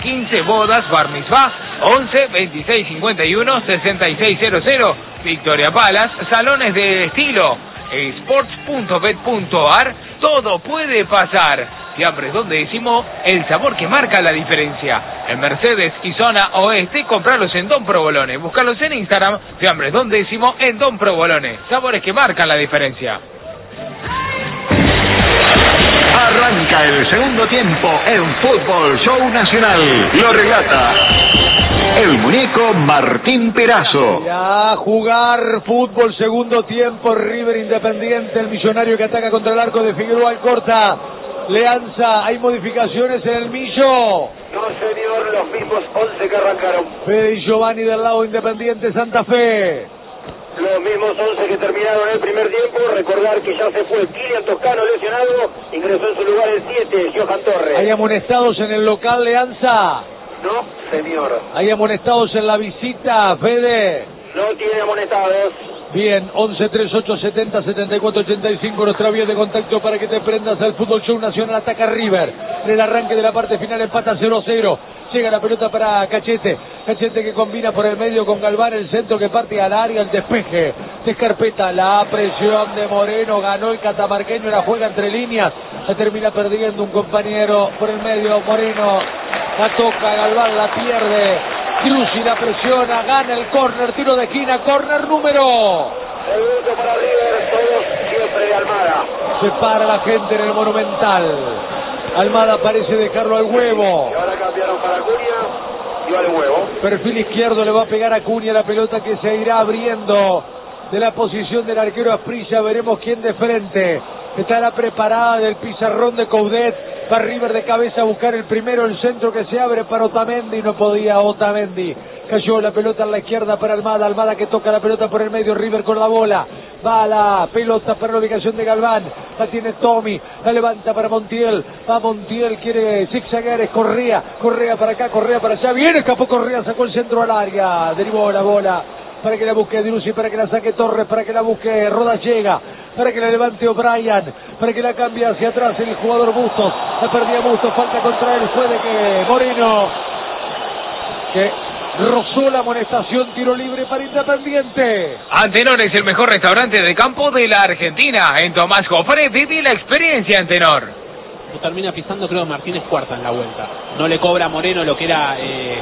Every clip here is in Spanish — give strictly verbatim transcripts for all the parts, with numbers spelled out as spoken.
quince, bodas, bar mitzvah, once, veintiséis cincuenta y uno, sesenta y seis cero cero. Victoria Palace, salones de estilo, sports punto bet punto ar, todo puede pasar. Fiambres Don Décimo, el sabor que marca la diferencia. En Mercedes y zona oeste, compralos en Don Provolone. Búscalos en Instagram, Fiambres Don Décimo en Don Provolone. Sabores que marcan la diferencia. Arranca el segundo tiempo en Fútbol Show Nacional. Lo relata el muñeco Martín Perazo. Ya jugar fútbol segundo tiempo. River Independiente, el millonario que ataca contra el arco de Figueroa Alcorta. Leanza, hay modificaciones en el Millo. No, señor, los mismos once que arrancaron. Fede y Giovanni del lado Independiente Santa Fe. Los mismos once que terminaron el primer tiempo. Recordar que ya se fue Kilian Toscano lesionado. Ingresó en su lugar el siete, Johan Torres. ¿Hay amonestados en el local, Leanza? No, señor. ¿Hay amonestados en la visita, Fede? No tiene amonestados. Bien, once, treinta y ocho, setenta, setenta y cuatro, ochenta y cinco, nuestra vía de contacto para que te prendas al Fútbol Show Nacional. Ataca River, en el arranque de la parte final empata cero a cero. Llega la pelota para Cachete, Cachete que combina por el medio con Galván, el centro que parte al área, el despeje de Escarpeta, la presión de Moreno, ganó el catamarqueño, la juega entre líneas, la termina perdiendo un compañero por el medio, Moreno, la toca, Galván la pierde, Cruzzi la presiona, gana el córner, tiro de esquina, córner número. Segundo para River, todos siempre de Almada. Se para la gente en el Monumental. Almada parece dejarlo al huevo. Y ahora cambiaron para Acuña y va al huevo. Perfil izquierdo, le va a pegar a Acuña la pelota que se irá abriendo de la posición del arquero Asprilla. Veremos quién de frente. Estará preparada del pizarrón de Coudet. Va River de cabeza a buscar el primero, el centro que se abre para Otamendi. No podía Otamendi. Cayó la pelota en la izquierda para Almada. Almada que toca la pelota por el medio. River con la bola. Va la pelota para la ubicación de Galván. La tiene Tommy. La levanta para Montiel. Va Montiel. Quiere zigzaguear. Es Correa. Correa para acá. Correa para allá. Bien escapó Correa. Sacó el centro al área. Derivó la bola para que la busque Driussi, para que la saque Torres, para que la busque Rodallega, para que la levante O'Brien, para que la cambie hacia atrás el jugador Bustos. La perdía Bustos. Falta contra él. Fue de que Moreno, que rozó la amonestación, tiro libre para Independiente. Antenor es el mejor restaurante de campo de la Argentina. En Tomás Jofre viví la experiencia, Antenor. Termina pisando, creo, Martínez Cuarta en la vuelta. No le cobra a Moreno lo que era eh,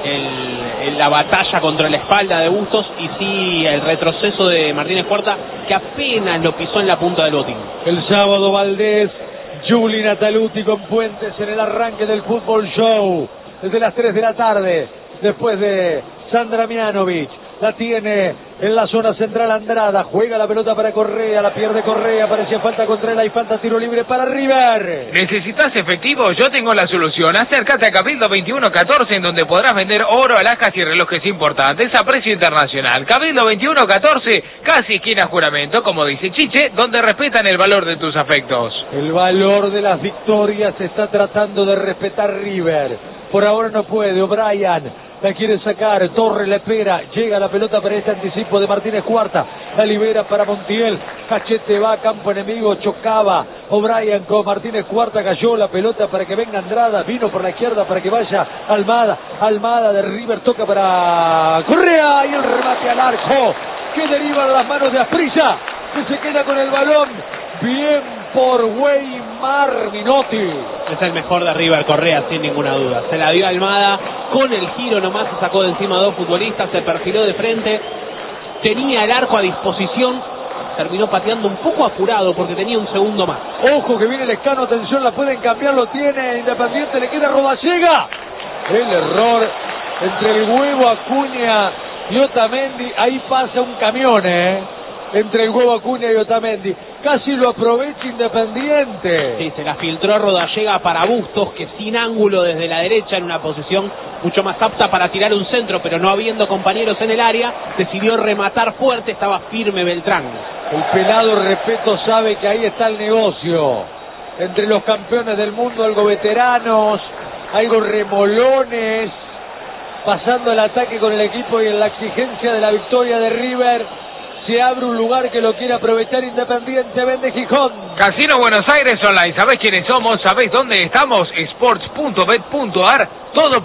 el, el, la batalla contra la espalda de Bustos, y sí el retroceso de Martínez Cuarta, que apenas lo pisó en la punta del botín. El sábado Valdés, Juli Nataluti con Puentes en el arranque del Fútbol Show. Desde las tres de la tarde, después de Sandra Mianovic. La tiene en la zona central Andrada, juega la pelota para Correa, la pierde Correa, parecía falta contra él, hay falta, tiro libre para River. ¿Necesitas efectivo? Yo tengo la solución. Acércate a Cabildo veintiuno catorce, en donde podrás vender oro, alhajas y relojes importantes a precio internacional. Cabildo veintiuno catorce, casi esquina Juramento, como dice Chiche, donde respetan el valor de tus afectos. El valor de las victorias se está tratando de respetar River. Por ahora no puede, O'Brien la quiere sacar, Torres la espera, llega la pelota para este anticipo de Martínez Cuarta, la libera para Montiel, Cachete va a campo enemigo, chocaba O'Brien con Martínez Cuarta, cayó la pelota para que venga Andrada, vino por la izquierda para que vaya Almada, Almada de River toca para Correa y el remate al arco, que deriva en las manos de Asprilla, que se queda con el balón, bien por Weimar Minotti. Es el mejor de River, Correa, sin ninguna duda. Se la dio Almada, con el giro nomás se sacó de encima a dos futbolistas, se perfiló de frente, tenía el arco a disposición, terminó pateando un poco apurado porque tenía un segundo más. Ojo que viene el Escano, atención, la pueden cambiar, lo tiene Independiente, le queda Rodallega. El error entre el huevo Acuña y Otamendi, ahí pasa un camión, eh. Entre el huevo Acuña y Otamendi, casi lo aprovecha Independiente. Sí, se la filtró Rodallega para Bustos, que sin ángulo desde la derecha, en una posición mucho más apta para tirar un centro, pero no habiendo compañeros en el área, decidió rematar fuerte, estaba firme Beltrán. El pelado Repeto sabe que ahí está el negocio. Entre los campeones del mundo, algo veteranos, algo remolones, pasando el ataque con el equipo y en la exigencia de la victoria de River. Se abre un lugar que lo quiere aprovechar Independiente, vende Gijón. Casino Buenos Aires Online, ¿sabés quiénes somos? ¿Sabés dónde estamos? sports punto bet punto ar, todo